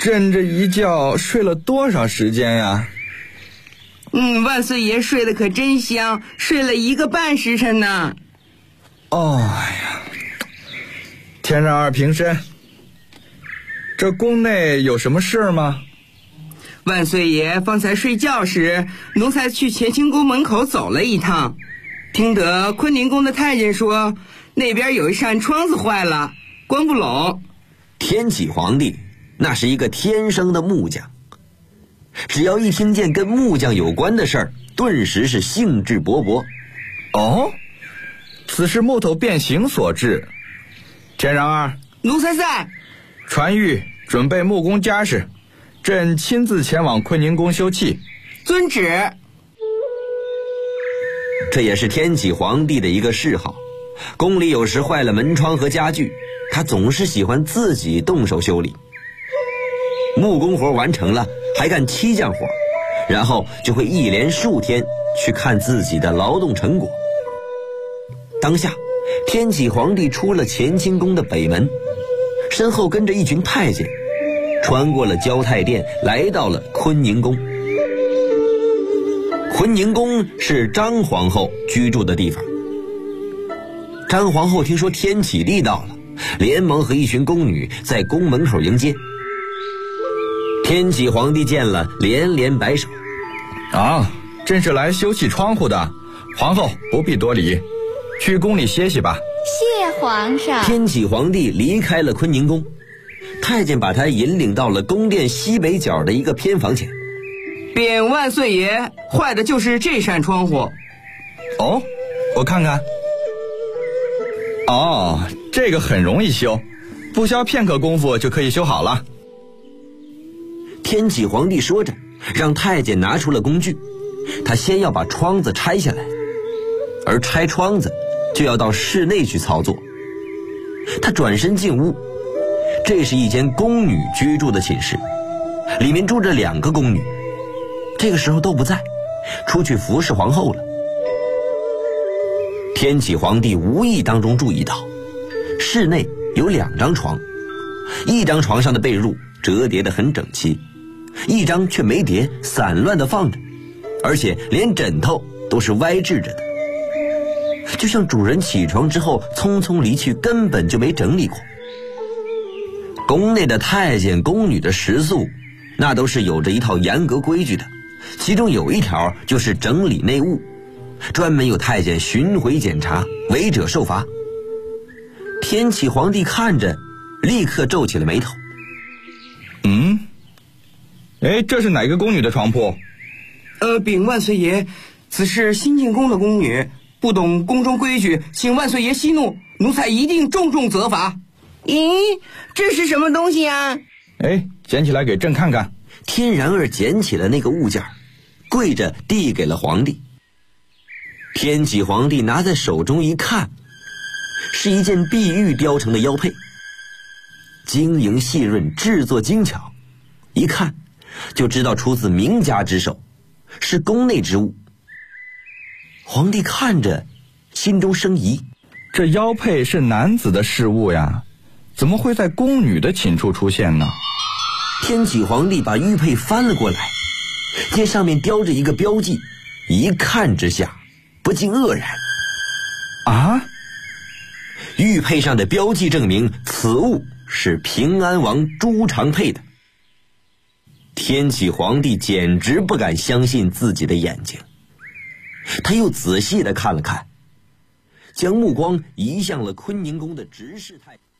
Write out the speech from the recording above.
朕这一觉睡了多少时间呀？ 万岁爷睡得可真香，睡了1个半时辰呢。 哦呀，天让儿平身。这宫内有什么事吗？ 万岁爷方才睡觉时，奴才去乾清宫门口走了一趟，听得坤宁宫的太监说，那边有一扇窗子坏了，关不拢。 天启皇帝那是一个天生的木匠，只要一听见跟木匠有关的事儿，顿时是兴致勃勃。 哦，此是木头变形所致。天然儿， 奴才在。 传谕准备木工家事，朕亲自前往坤宁宫修葺。 遵旨。 这也是天启皇帝的一个嗜好，宫里有时坏了门窗和家具，他总是喜欢自己动手修理。木工活完成了，还干漆匠活，然后就会一连数天去看自己的劳动成果。当下天启皇帝出了乾清宫的北门，身后跟着一群太监，穿过了交泰殿，来到了坤宁宫。坤宁宫是张皇后居住的地方。张皇后听说天启帝到了，连忙和一群宫女在宫门口迎接。天启皇帝见了，连连摆手。 朕是来修葺窗户的，皇后不必多礼，去宫里歇息吧。 谢皇上。 天启皇帝离开了坤宁宫，太监把他引领到了宫殿西北角的一个偏房前。 禀万岁爷，坏的就是这扇窗户。 哦，我看看。哦，这个很容易修，不消片刻功夫就可以修好了。 天启皇帝说着，让太监拿出了工具，他先要把窗子拆下来，而拆窗子就要到室内去操作。他转身进屋，这是一间宫女居住的寝室，里面住着2个宫女，这个时候都不在，出去服侍皇后了。天启皇帝无意当中注意到，室内有2张床，一张床上的被褥折叠得很整齐，一张却没叠，散乱地放着，而且连枕头都是歪置着的，就像主人起床之后匆匆离去，根本就没整理过。宫内的太监宫女的食宿那都是有着一套严格规矩的，其中有一条就是整理内务，专门有太监巡回检查，违者受罚。天启皇帝看着，立刻皱起了眉头。 这是哪个宫女的床铺？ 禀万岁爷，此是新进宫的宫女，不懂宫中规矩，请万岁爷息怒，奴才一定重重责罚。咦，这是什么东西啊？ 捡起来给朕看看。 天然儿捡起了那个物件，跪着递给了皇帝。天启皇帝拿在手中一看，是一件碧玉雕成的腰佩，晶莹细润，制作精巧，一看就知道出自名家之手，是宫内之物。皇帝看着心中生疑， 这腰佩是男子的饰物呀，怎么会在宫女的寝处出现呢？ 天启皇帝把玉佩翻了过来，见上面雕着一个标记，一看之下不禁愕然。玉佩上的标记证明此物是平安王朱常佩的。天启皇帝简直不敢相信自己的眼睛，他又仔细地看了看，将目光移向了坤宁宫的执事太监。